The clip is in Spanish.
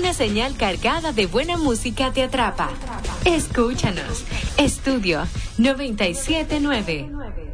una señal cargada de buena música te atrapa. Escúchanos. Estudio 97.9.